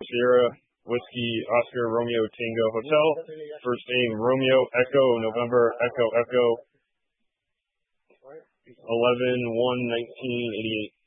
Sierra Whiskey Oscar Romeo Tango Hotel. First name Romeo Echo November Echo Echo 11/1/1988.